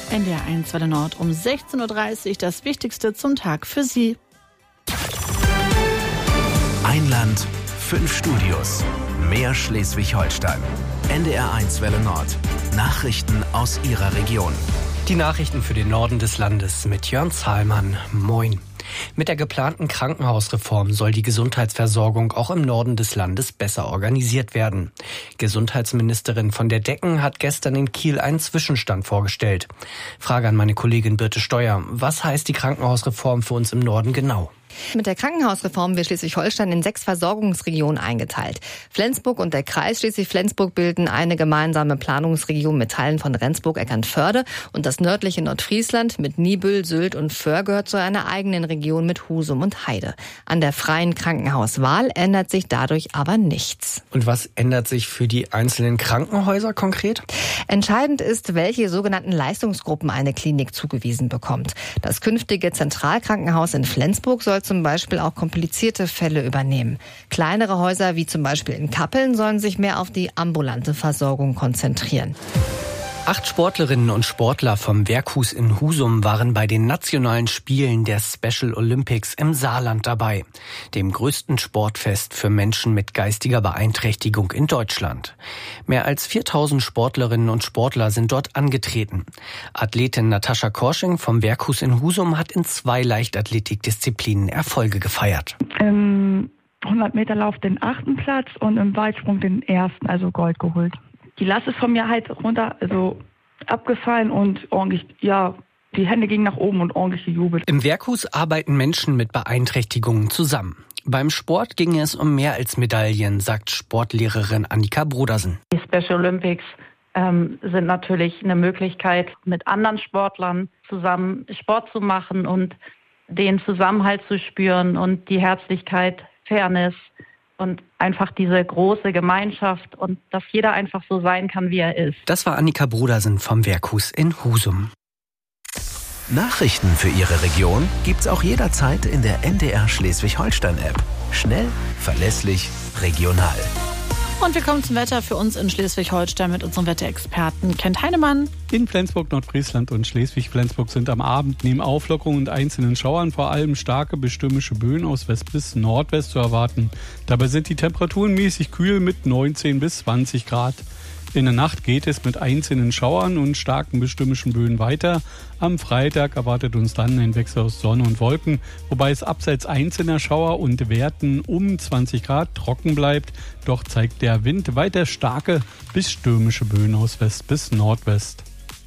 NDR 1 Welle Nord um 16.30 Uhr. Das Wichtigste zum Tag für Sie. Ein Land, 5 Studios. Mehr Schleswig-Holstein. NDR 1 Welle Nord. Nachrichten aus Ihrer Region. Die Nachrichten für den Norden des Landes mit Jörn Zahlmann. Moin. Mit der geplanten Krankenhausreform soll die Gesundheitsversorgung auch im Norden des Landes besser organisiert werden. Gesundheitsministerin von der Decken hat gestern in Kiel einen Zwischenstand vorgestellt. Frage an meine Kollegin Birte Steuer. Was heißt die Krankenhausreform für uns im Norden genau? Mit der Krankenhausreform wird Schleswig-Holstein in 6 Versorgungsregionen eingeteilt. Flensburg und der Kreis Schleswig-Flensburg bilden eine gemeinsame Planungsregion mit Teilen von Rendsburg, Eckernförde, und das nördliche Nordfriesland mit Niebüll, Sylt und Föhr gehört zu einer eigenen Region mit Husum und Heide. An der freien Krankenhauswahl ändert sich dadurch aber nichts. Und was ändert sich für die einzelnen Krankenhäuser konkret? Entscheidend ist, welche sogenannten Leistungsgruppen eine Klinik zugewiesen bekommt. Das künftige Zentralkrankenhaus in Flensburg soll zum Beispiel auch komplizierte Fälle übernehmen. Kleinere Häuser wie zum Beispiel in Kappeln sollen sich mehr auf die ambulante Versorgung konzentrieren. 8 Sportlerinnen und Sportler vom Werkhus in Husum waren bei den nationalen Spielen der Special Olympics im Saarland dabei, dem größten Sportfest für Menschen mit geistiger Beeinträchtigung in Deutschland. Mehr als 4000 Sportlerinnen und Sportler sind dort angetreten. Athletin Natascha Korsching vom Werkhus in Husum hat in 2 Leichtathletikdisziplinen Erfolge gefeiert. Im 100-Meter-Lauf den 8. Platz und im Weitsprung den 1., also Gold geholt. Die Last ist von mir halt runter, also abgefallen und ordentlich, die Hände gingen nach oben und ordentlich gejubelt. Im Werkhus arbeiten Menschen mit Beeinträchtigungen zusammen. Beim Sport ging es um mehr als Medaillen, sagt Sportlehrerin Annika Brodersen. Die Special Olympics sind natürlich eine Möglichkeit, mit anderen Sportlern zusammen Sport zu machen und den Zusammenhalt zu spüren und die Herzlichkeit, Fairness und einfach diese große Gemeinschaft und dass jeder einfach so sein kann, wie er ist. Das war Annika Brodersen vom Werkhus in Husum. Nachrichten für Ihre Region gibt's auch jederzeit in der NDR Schleswig-Holstein-App. Schnell, verlässlich, regional. Und wir kommen zum Wetter für uns in Schleswig-Holstein mit unserem Wetterexperten Kent Heinemann. In Flensburg, Nordfriesland und Schleswig-Flensburg sind am Abend neben Auflockerungen und einzelnen Schauern vor allem starke bis stürmische Böen aus West bis Nordwest zu erwarten. Dabei sind die Temperaturen mäßig kühl mit 19 bis 20 Grad. In der Nacht geht es mit einzelnen Schauern und starken bis stürmischen Böen weiter. Am Freitag erwartet uns dann ein Wechsel aus Sonne und Wolken, wobei es abseits einzelner Schauer und Werten um 20 Grad trocken bleibt. Doch zeigt der Wind weiter starke bis stürmische Böen aus West bis Nordwest.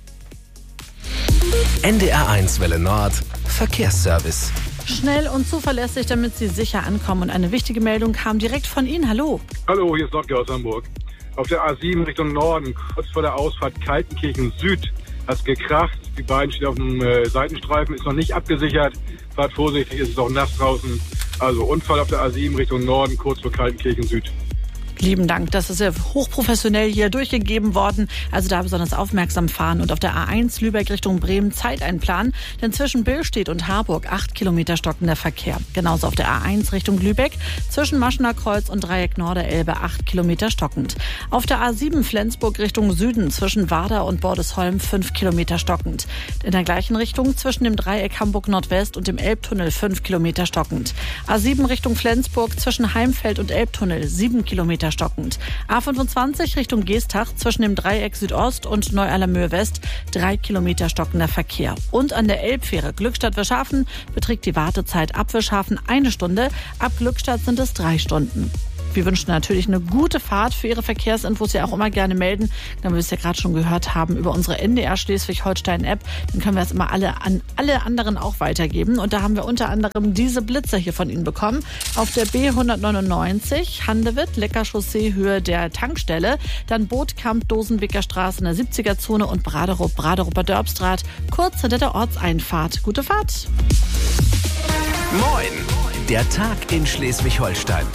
NDR 1 Welle Nord, Verkehrsservice. Schnell und zuverlässig, damit Sie sicher ankommen. Und eine wichtige Meldung kam direkt von Ihnen. Hallo. Hallo, hier ist Nordge aus Hamburg. Auf der A7 Richtung Norden, kurz vor der Ausfahrt Kaltenkirchen Süd, hat es gekracht. Die beiden stehen auf dem Seitenstreifen, ist noch nicht abgesichert. Fahrt vorsichtig, ist es auch nass draußen. Also Unfall auf der A7 Richtung Norden, kurz vor Kaltenkirchen Süd. Lieben Dank, das ist ja hochprofessionell hier durchgegeben worden. Also da besonders aufmerksam fahren. Und auf der A1 Lübeck Richtung Bremen Zeiteinplan. Denn zwischen Billstedt und Harburg 8 Kilometer stockender Verkehr. Genauso auf der A1 Richtung Lübeck zwischen Maschener Kreuz und Dreieck Norderelbe 8 Kilometer stockend. Auf der A7 Flensburg Richtung Süden zwischen Warder und Bordesholm 5 Kilometer stockend. In der gleichen Richtung zwischen dem Dreieck Hamburg Nordwest und dem Elbtunnel 5 Kilometer stockend. A7 Richtung Flensburg zwischen Heimfeld und Elbtunnel 7 Kilometer stockend. A25 Richtung Geestach zwischen dem Dreieck Südost und Neu-Allermöhe West 3 Kilometer stockender Verkehr. Und an der Elbfähre Glückstadt-Wischhafen beträgt die Wartezeit ab Wischhafen 1 Stunde, ab Glückstadt sind es 3 Stunden. Wir wünschen natürlich eine gute Fahrt. Für Ihre Verkehrsinfos ja auch immer gerne melden. Dann wir es ja gerade schon gehört haben über unsere NDR Schleswig-Holstein-App. Dann können wir es immer an alle anderen auch weitergeben. Und da haben wir unter anderem diese Blitzer hier von Ihnen bekommen. Auf der B199 Handewitt, Leckerchaussee, Höhe der Tankstelle. Dann Bootkamp, Dosenbeker Straße in der 70er-Zone und Braderupper Dörbstraat, kurz hinter der Ortseinfahrt. Gute Fahrt! Moin! Der Tag in Schleswig-Holstein.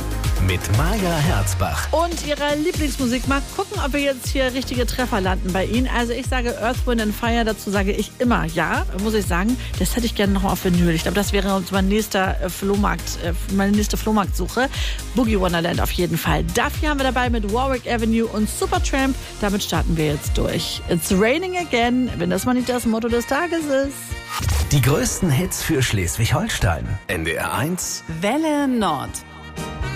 mit Maja Herzbach. Und ihrer Lieblingsmusik. Mal gucken, ob wir jetzt hier richtige Treffer landen bei Ihnen. Also ich sage Earth, Wind and Fire, dazu sage ich immer ja, muss ich sagen. Das hätte ich gerne noch auf Vinyl. Ich glaube, das wäre meine nächste Flohmarktsuche. Boogie Wonderland auf jeden Fall. Dafür haben wir dabei mit Warwick Avenue und Supertramp. Damit starten wir jetzt durch. It's raining again, wenn das mal nicht das Motto des Tages ist. Die größten Hits für Schleswig-Holstein. NDR 1. Welle Nord.